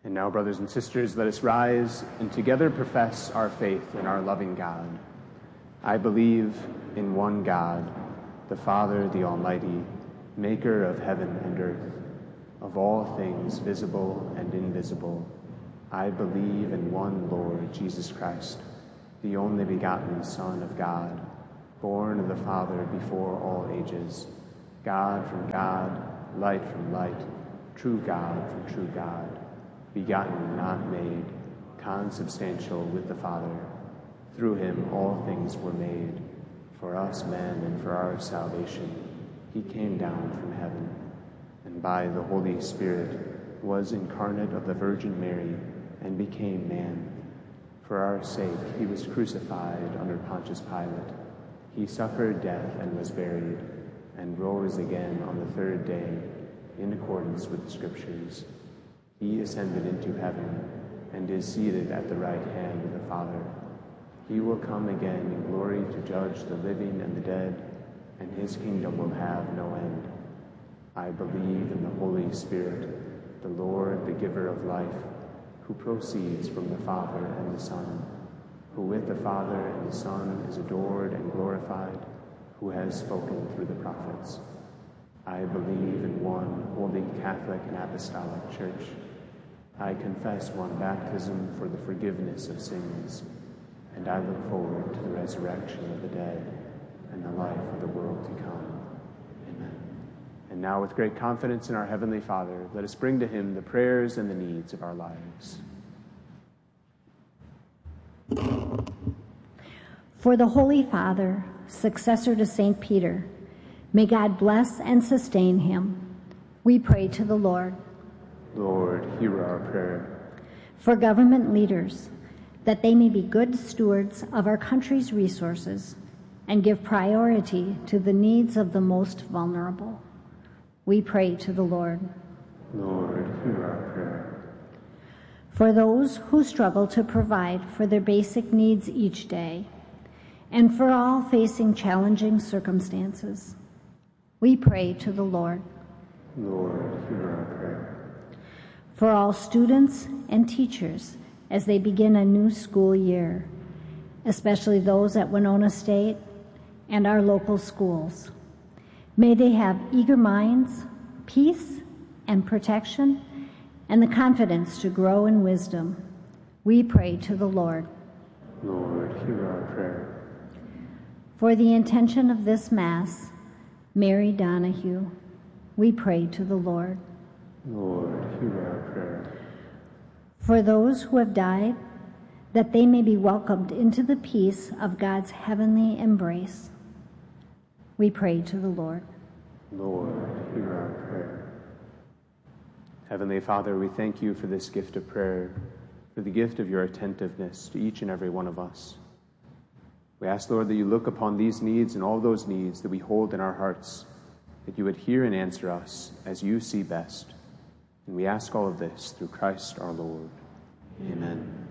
And now, brothers and sisters, let us rise and together profess our faith in our loving God. I believe in one God, the Father, the Almighty, maker of heaven and earth, of all things visible and invisible. I believe in one Lord Jesus Christ, the only begotten Son of God, born of the Father before all ages, God from God, light from light, true God from true God, begotten, not made, consubstantial with the Father. Through him all things were made. For us men and for our salvation, he came down from heaven, and by the Holy Spirit was incarnate of the Virgin Mary and became man. For our sake he was crucified under Pontius Pilate. He suffered death and was buried, and rose again on the third day, in accordance with the Scriptures. He ascended into heaven and is seated at the right hand of the Father. He will come again in glory to judge the living and the dead, and his kingdom will have no end. I believe in the Holy Spirit, the Lord, the giver of life, who proceeds from the Father and the Son, who with the Father and the Son is adored and glorified, who has spoken through the prophets. I believe in one holy Catholic and Apostolic Church. I confess one baptism for the forgiveness of sins, and I look forward to the resurrection of the dead and the life of the world to come. Amen. And now, with great confidence in our Heavenly Father, let us bring to him the prayers and the needs of our lives. For the Holy Father, successor to St. Peter, may God bless and sustain him. We pray to the Lord. Lord, hear our prayer. For government leaders, that they may be good stewards of our country's resources and give priority to the needs of the most vulnerable. We pray to the Lord. Lord, hear our prayer. For those who struggle to provide for their basic needs each day, and for all facing challenging circumstances, we pray to the Lord. Lord, hear our prayer. For all students and teachers as they begin a new school year, especially those at Winona State and our local schools. May they have eager minds, peace and protection, and the confidence to grow in wisdom. We pray to the Lord. Lord, hear our prayer. For the intention of this Mass, Mary Donahue, we pray to the Lord. Lord, hear our prayer. For those who have died, that they may be welcomed into the peace of God's heavenly embrace, we pray to the Lord. Lord, hear our prayer. Heavenly Father, we thank you for this gift of prayer, for the gift of your attentiveness to each and every one of us. We ask, Lord, that you look upon these needs and all those needs that we hold in our hearts, that you would hear and answer us as you see best. And we ask all of this through Christ our Lord. Amen.